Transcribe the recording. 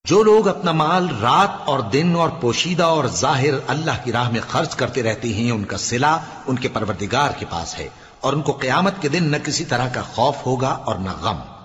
जो लोग अपना माल रात और दिन और पोशीदा और जाहिर अल्लाह की राह में खर्च करते रहते हैं, उनका सिला उनके परवरदिगार के पास है और उनको क़यामत के दिन न किसी तरह का खौफ होगा और न गम।